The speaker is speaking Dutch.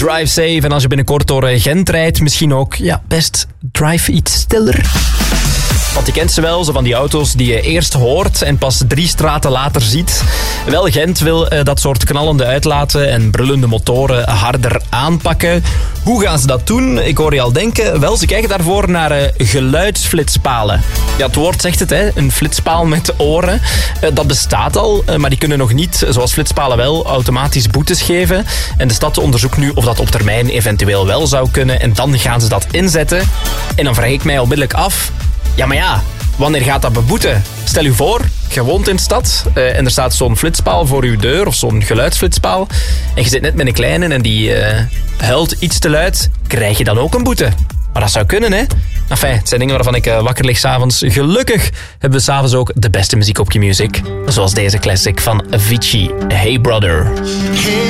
Drive safe. En als je binnenkort door Gent rijdt, misschien ook best drive iets stiller. Want je kent ze wel, zo van die auto's die je eerst hoort en pas 3 straten later ziet. Wel, Gent wil dat soort knallende uitlaten en brullende motoren harder aanpakken. Hoe gaan ze dat doen? Ik hoor je al denken. Wel, ze kijken daarvoor naar geluidsflitspalen. Ja, het woord zegt het, hè? Een flitspaal met oren. Dat bestaat al, maar die kunnen nog niet, zoals flitspalen wel, automatisch boetes geven. En de stad onderzoekt nu of dat op termijn eventueel wel zou kunnen. En dan gaan ze dat inzetten. En dan vraag ik mij onmiddellijk af... Ja, maar ja, wanneer gaat dat beboeten? Stel u voor, je woont in de stad en er staat zo'n flitspaal voor uw deur of zo'n geluidsflitspaal en je zit net met een kleine en die huilt iets te luid, krijg je dan ook een boete? Maar dat zou kunnen, hè? Enfin, het zijn dingen waarvan ik wakker lig 's avonds. Gelukkig hebben we 's avonds ook de beste muziek op Q-Music. Zoals deze classic van Avicii, Hey Brother. Hey